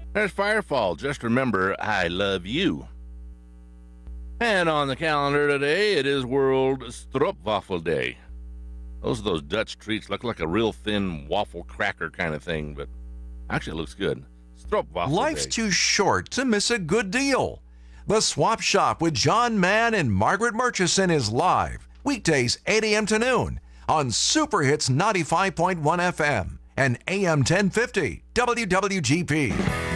There's Firefall. Just remember, I love you. And on the calendar today, it is World Stroopwafel Day. Those Dutch treats look like a real thin waffle cracker kind of thing, but actually it looks good. Stroopwafel Life's Day. too short to miss a good deal. The Swap Shop with John Mann and Margaret Murchison is live, weekdays 8 a.m. to noon on Super Hits 95.1 FM and AM 1050 WWGP.